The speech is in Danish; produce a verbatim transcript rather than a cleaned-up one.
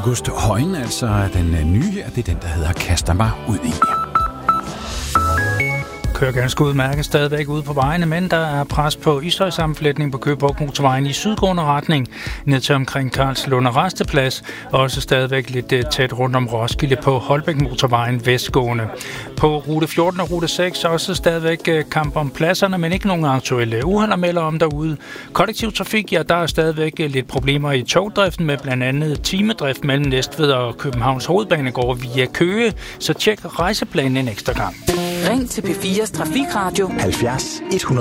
August Højen, altså den nye her, det er den, der hedder Kaster mig ud i. Kører ganske udmærket stadigvæk ude på vejene, men der er pres på Ishøj-sammenflætning på Køge Bugt Motorvejen i sydgående retning, ned til omkring Karlslunde Rasteplads, og også stadigvæk lidt tæt rundt om Roskilde på Holbæk Motorvejen vestgående. På rute fjorten og rute seks også stadigvæk kamp om pladserne, men ikke nogen aktuelle uheld at melde om derude. Kollektiv trafik, ja, der er stadigvæk lidt problemer i togdriften med blandt andet timedrift mellem Næstved og Københavns Hovedbanegård via Køge, så tjek rejseplanen en ekstra gang. Ring til P fires Trafikradio halvfjerds et hundrede